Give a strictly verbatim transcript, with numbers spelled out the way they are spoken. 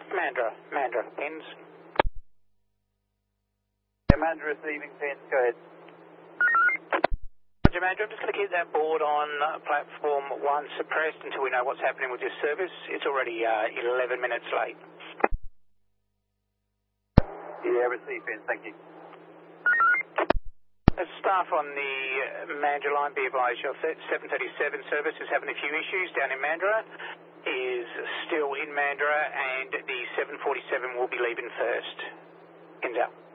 Mandra, Mandra, pins. Yeah, Mandra receiving pins, go ahead. Roger, Mandra, I'm just going to keep that board on uh, platform one suppressed until we know what's happening with your service. It's already uh, eleven minutes late. Yeah, receive pins, thank you. As staff on the Mandra line, be advised your seven thirty-seven service is having a few issues down in Mandra, is still in Mandra, and the seven forty-seven will be leaving first. Pins out.